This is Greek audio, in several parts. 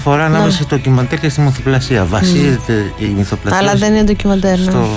Φορά ανάμεσα στο ντοκιμαντέρ και στη μυθοπλασία. Βασίζεται η μυθοπλασία. Αλλά δεν είναι ντοκιμαντέρ.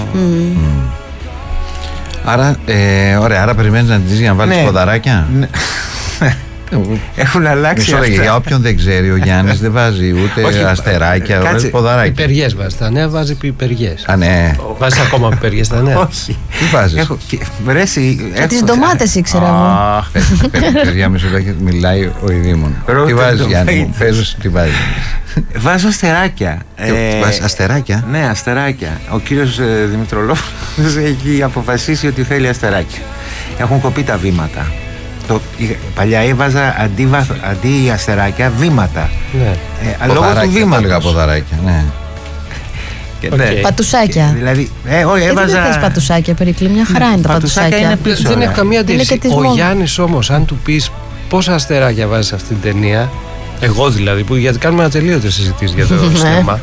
Άρα, ωραία, άρα περιμένεις να την για να βάλεις ποδαράκια. Ναι. Έχουν αλλάξει. Μισό λεπτό, για όποιον δεν ξέρει, ο Γιάννης δεν βάζει ούτε αστεράκια, ούτε ποδαράκια. Πιπεριές βάζει. Τα νέα βάζει πιπεριές. Α, ναι. Βάζει ακόμα πιπεριές τα νέα. Όχι. Τι βάζεις? Και τις ντομάτες ήξερα εγώ. Παιδιά, μισό λεπτό, μιλάει ο ειδήμων. Τι βάζεις, Γιάννη? Πες τι βάζεις. Βάζω αστεράκια. Βάζεις αστεράκια? Ναι, αστεράκια. Ο κύριος Δημητρολόπουλος έχει αποφασίσει ότι θέλει αστεράκια. Έχουν κοπεί τα βήματα. Παλιά έβαζα αντί αστεράκια βήματα. Ναι. Λόγω του βήματος. Ποδαράκια, ναι. Πατουσάκια. Δηλαδή, έβαζα. Δεν θες πατουσάκια, Περικλή, μια χαρά είναι τα πατουσάκια. Δεν έχω καμία αντίρρηση. Ο Γιάννης όμως, αν του πεις πόσα αστεράκια βάζεις σε αυτήν την ταινία, εγώ δηλαδή, γιατί κάνουμε ατελείωτες συζητήσεις για το θέμα,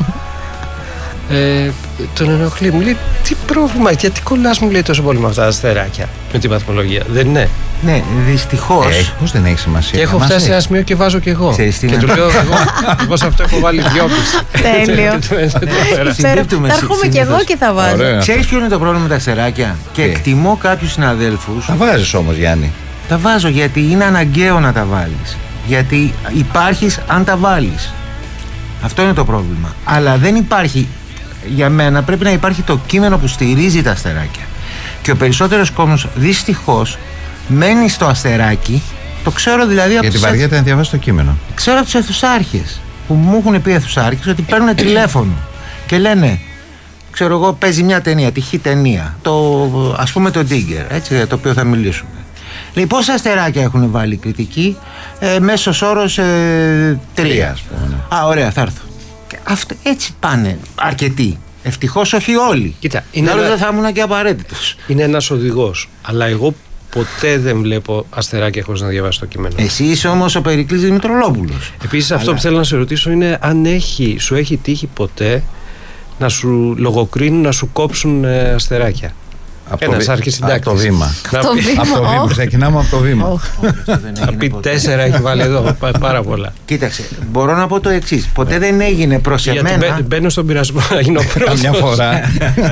τον ενοχλεί. Μου λέει, τι πρόβλημα, γιατί κολλάς, μου λέει, τόσο πολύ με αυτά τα αστεράκια, με τη βαθμολογία? Δεν είναι? Ναι, δυστυχώς. Πώς δεν έχει σημασία. Και έχω φτάσει σε ένα σημείο και βάζω κι εγώ. Και του λέω, εγώ σε αυτό έχω βάλει 2,5. Τέλειο. Θα έρχομαι κι εγώ και θα βάζω. Ξέρεις ποιο είναι το πρόβλημα με τα αστεράκια? Και εκτιμώ κάποιους συναδέλφους. Τα βάζεις όμως, Γιάννη. Τα βάζω γιατί είναι αναγκαίο να τα βάλεις. Γιατί υπάρχεις αν τα βάλεις. Αυτό είναι το πρόβλημα. Αλλά δεν υπάρχει. Για μένα πρέπει να υπάρχει το κείμενο που στηρίζει τα αστεράκια. Και ο περισσότερος κόσμος δυστυχώς μένει στο αστεράκι. Το ξέρω δηλαδή από γιατί βαριέται να διαβάσει το κείμενο. Ξέρω από τους αιθουσάρχες που μου έχουν πει αιθουσάρχες ότι παίρνουν τηλέφωνο και λένε, ξέρω εγώ, παίζει μια ταινία, τυχή ταινία, ας πούμε το Digger, έτσι, για το οποίο θα μιλήσουμε. Λέει, πόσα αστεράκια έχουν βάλει κριτικοί? Μέσος όρος 3, ας πούμε. Α, ωραία, θα έρθω. Έτσι πάνε αρκετοί. Ευτυχώς όχι όλοι. Κοίτα, δεν θα ήμουν και απαραίτητος. Είναι ένας οδηγός. Αλλά εγώ ποτέ δεν βλέπω αστεράκια χωρίς να διαβάσω το κείμενο. Εσύ είσαι όμως ο Περικλής Δημητρολόπουλος. Επίσης, αυτό που θέλω να σε ρωτήσω είναι αν σου έχει τύχει ποτέ να σου λογοκρίνουν, να σου κόψουν αστεράκια. Ένας αρχισυντάκτης. Από το βήμα. Ξεκινάμε από το βήμα. Να πει 4 έχει βάλει εδώ, πάρα πολλά. Κοίταξε, μπορώ να πω το εξής. Ποτέ δεν έγινε προς εμένα. Γιατί μπαίνω στον πειρασμό να γίνω πρώτος. Καμιά φορά.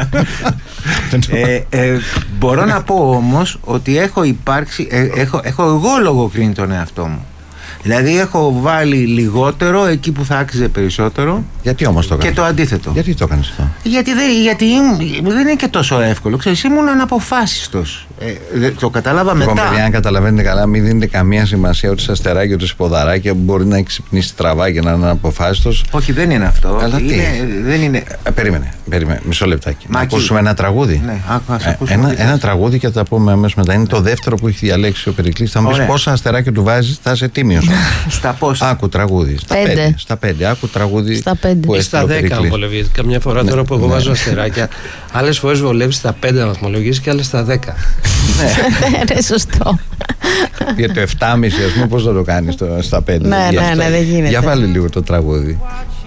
Μπορώ να πω όμως ότι έχω υπάρξει, έχω εγώ λογοκρίνει τον εαυτό μου. Δηλαδή έχω βάλει λιγότερο εκεί που θα άξιζε περισσότερο. Γιατί όμως το έκανες? Και το αντίθετο. Γιατί το έκανες αυτό? Γιατί δεν είναι και τόσο εύκολο. Ξέρεις, ήμουν αναποφάσιστος. Το κατάλαβα μετά. Λοιπόν, παιδιά, αν καταλαβαίνετε καλά, μην δίνετε καμία σημασία ότι σε αστεράκια, ότι σε ποδαράκια μπορεί να έχει ξυπνήσει τραβά και να είναι αναποφάσιστος. Όχι, δεν είναι αυτό. Αλλά δεν είναι. Περίμενε. Μισό λεπτάκι. Να Μακή. ακούσουμε ένα τραγούδι. Ναι, ακούσουμε ένα τραγούδι και θα τα πούμε αμέσως μετά. Είναι το δεύτερο που έχει διαλέξει ο Περικλής. Θα μου πεις πόσα αστεράκια του βάζεις, θα είσαι τίμιος. Στα πόσα? Άκου τραγούδι. Στα 5. Άκου τραγούδι. Στα 5. Ή στα 10 βολεύει. Καμιά φορά τώρα που εγώ βάζω αστεράκια, άλλες φορές βολεύει στα 5 να βαθμολογήσει και άλλες στα 10. Ναι, σωστό. Για το 7,5 ας πούμε, πώς θα το κάνεις στα 5? Ναι, δεν γίνεται. Για βάλει λίγο το τραγούδι.